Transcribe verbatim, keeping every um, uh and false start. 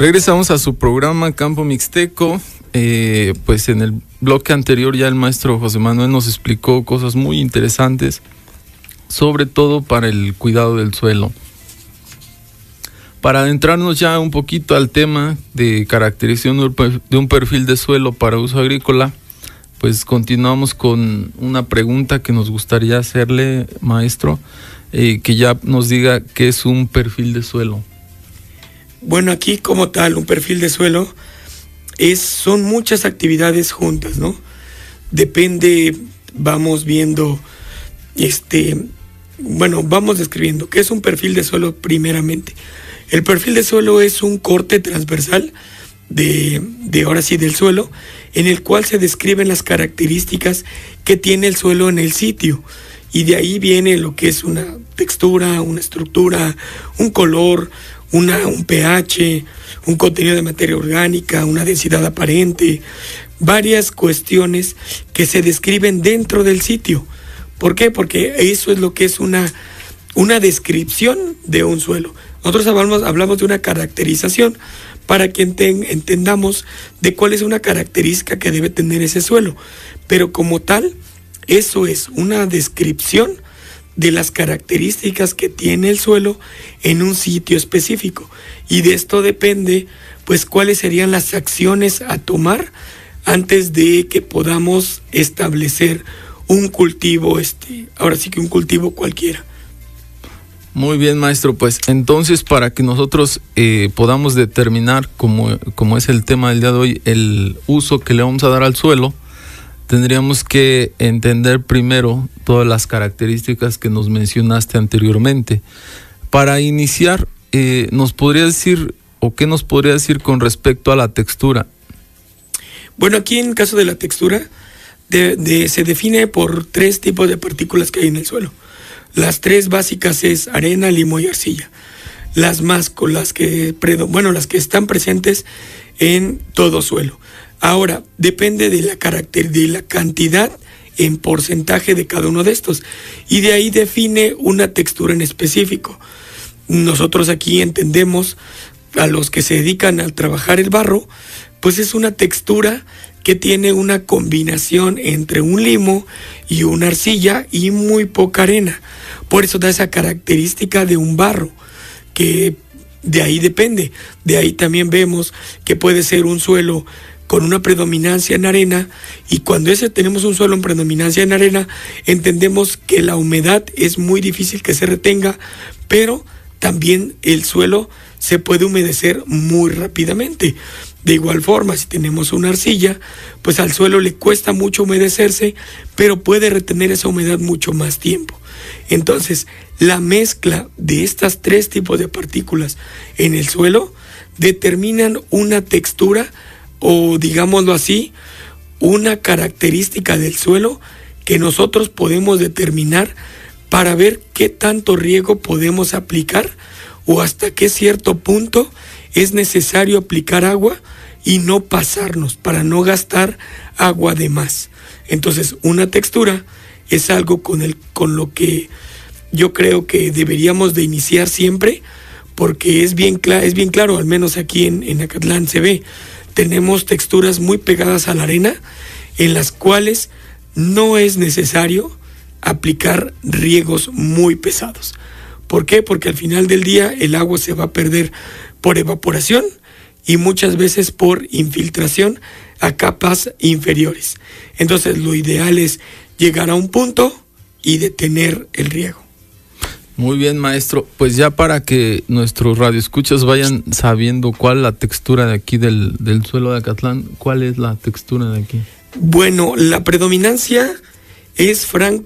Regresamos a su programa Campo Mixteco. Eh, pues en el bloque anterior ya el maestro José Manuel nos explicó cosas muy interesantes, sobre todo para el cuidado del suelo. Para adentrarnos ya un poquito al tema de caracterización de un perfil de suelo para uso agrícola, pues continuamos con una pregunta que nos gustaría hacerle, maestro, eh, que ya nos diga qué es un perfil de suelo. Bueno, aquí como tal, un perfil de suelo es, son muchas actividades juntas, ¿no? Depende, vamos viendo, este, bueno, vamos describiendo qué es un perfil de suelo primeramente. El perfil de suelo es un corte transversal de, de ahora sí del suelo, en el cual se describen las características que tiene el suelo en el sitio, y de ahí viene lo que es una textura, una estructura, un color, una, un pH, un contenido de materia orgánica, una densidad aparente, varias cuestiones que se describen dentro del sitio. ¿Por qué? Porque eso es lo que es una, una descripción de un suelo. Nosotros hablamos, hablamos de una caracterización para que enten, entendamos de cuál es una característica que debe tener ese suelo. Pero como tal, eso es una descripción de las características que tiene el suelo en un sitio específico. Y de esto depende, pues, cuáles serían las acciones a tomar antes de que podamos establecer un cultivo, este, ahora sí que un cultivo cualquiera. Muy bien, maestro, pues entonces para que nosotros eh, podamos determinar, como, como es el tema del día de hoy, el uso que le vamos a dar al suelo, tendríamos que entender primero todas las características que nos mencionaste anteriormente. Para iniciar, eh, ¿nos podría decir o qué nos podría decir con respecto a la textura? Bueno, aquí en el caso de la textura, de, de, se define por tres tipos de partículas que hay en el suelo. Las tres básicas es arena, limo y arcilla. Las más con las que, bueno, las que están presentes en todo suelo. Ahora, depende de la carácter, de la cantidad en porcentaje de cada uno de estos. Y de ahí define una textura en específico. Nosotros aquí entendemos, a los que se dedican a trabajar el barro, pues es una textura que tiene una combinación entre un limo y una arcilla y muy poca arena. Por eso da esa característica de un barro, que de ahí depende. De ahí también vemos que puede ser un suelo con una predominancia en arena, y cuando ese tenemos un suelo en predominancia en arena, entendemos que la humedad es muy difícil que se retenga, pero también el suelo se puede humedecer muy rápidamente. De igual forma, si tenemos una arcilla, pues al suelo le cuesta mucho humedecerse, pero puede retener esa humedad mucho más tiempo. Entonces, la mezcla de estas tres tipos de partículas en el suelo determinan una textura, o digámoslo así, una característica del suelo que nosotros podemos determinar para ver qué tanto riego podemos aplicar o hasta qué cierto punto es necesario aplicar agua y no pasarnos, para no gastar agua de más. Entonces, una textura es algo con, el, con lo que yo creo que deberíamos de iniciar siempre, porque es bien, cl- es bien claro, al menos aquí en, en Acatlán se ve, tenemos texturas muy pegadas a la arena, en las cuales no es necesario aplicar riegos muy pesados. ¿Por qué? Porque al final del día el agua se va a perder por evaporación y muchas veces por infiltración a capas inferiores. Entonces lo ideal es llegar a un punto y detener el riego. Muy bien, maestro. Pues ya para que nuestros radioescuchas vayan sabiendo cuál es la textura de aquí del, del suelo de Acatlán, ¿cuál es la textura de aquí? Bueno, la predominancia es franca.